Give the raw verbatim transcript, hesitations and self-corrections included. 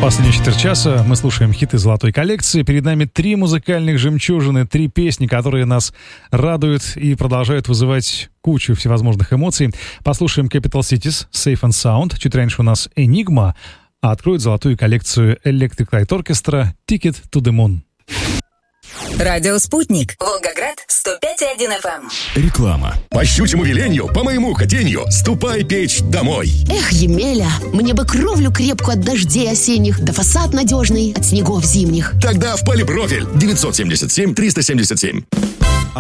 Последние четверть часа мы слушаем хиты золотой коллекции. Перед нами три музыкальных жемчужины, три песни, которые нас радуют и продолжают вызывать кучу всевозможных эмоций. Послушаем Capital Cities, Safe and Sound. Чуть раньше у нас Enigma, а откроет золотую коллекцию Electric Light Orchestra Ticket to the Moon. Радио «Спутник». Волгоград, сто пять и один эф эм. Реклама. По щучьему велению, по моему хотению, ступай печь домой. Эх, Емеля, мне бы кровлю крепкую от дождей осенних, да фасад надежный от снегов зимних. Тогда в Полипрофиль девятьсот семьдесят семь триста семьдесят семь.